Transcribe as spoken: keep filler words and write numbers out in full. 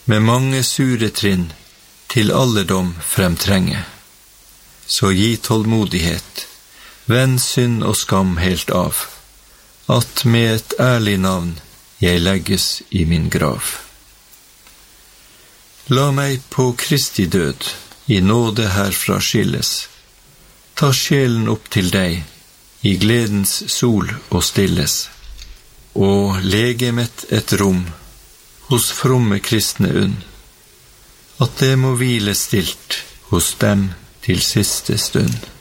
med mange sure trinn til alderdom fremtrenge. Så gi tålmodighet, vend synd og skam helt av, at med et ærlig navn jeg legges i min grav. La meg på Kristi død i nåde herfra skilles, ta sjelen opp til deg i gledens sol og stilles, og legemet et rom hos fromme kristne unn, at det må hvile stilt hos dem til siste stund.